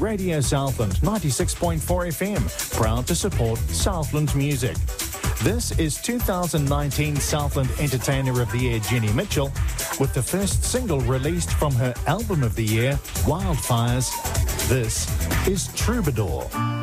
Radio Southland 96.4 FM, proud to support Southland music. This is 2019 Southland Entertainer of the Year Jenny Mitchell, with the first single released from her Album of the Year, Wildfires. This is Troubadour.